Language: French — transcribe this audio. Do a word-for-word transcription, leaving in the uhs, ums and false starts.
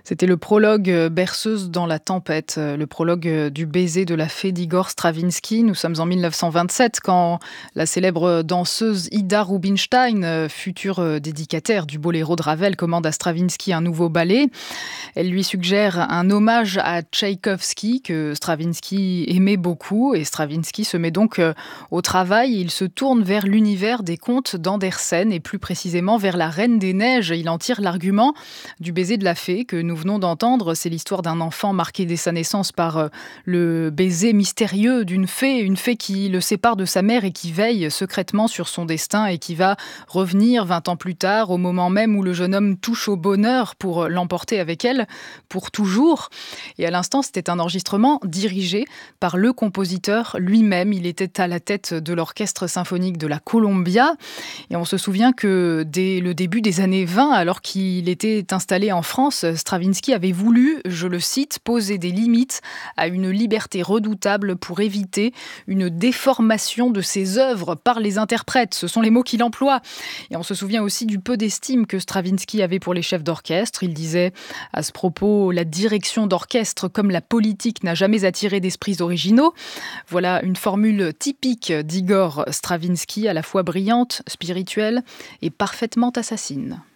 C'était le prologue euh, Berceuse dans la tempête, euh, le prologue euh, du baiser de la fée d'Igor Stravinsky. Nous sommes en mille neuf cent vingt-sept quand la célèbre danseuse Ida Rubinstein, euh, future euh, dédicataire du boléro de Ravel, commande à Stravinsky un nouveau ballet. Elle lui suggère un hommage à Tchaïkovski que Stravinsky aimait beaucoup et Stravinsky se met donc euh, au travail. Il se tourne vers l'univers des contes d'Andersen et plus précisément vers la Reine des Neiges. Il en tire l'argument du baiser de la fée que nous venons d'entendre. C'est l'histoire d'un enfant marqué dès sa naissance par euh, le baiser mystérieux d'une fée, une fée qui le sépare de sa mère et qui veille secrètement sur son destin et qui va revenir vingt ans plus tard, au moment même où le jeune homme touche au bonheur pour l'emporter avec elle pour toujours. Et à l'instant, c'était un enregistrement dirigé par le compositeur lui-même. Il était à la tête de l'orchestre symphonique de la Columbia. Et on se souvient que dès le début des années vingt, alors qu'il était installé en France, Stravinsky avait voulu, je le cite, poser des limites à une liberté redoutable pour éviter une déformation de ses œuvres par les interprètes. Ce sont les mots qu'il emploie. Et on se souvient aussi du peu d'estime que Stravinsky avait pour les chefs d'orchestre. Il disait à ce propos, la direction d'orchestre comme la politique n'a jamais attiré d'esprits originaux. Voilà une formule typique d'Igor Stravinsky, à la fois brillante, spirituelle et parfaitement assassine.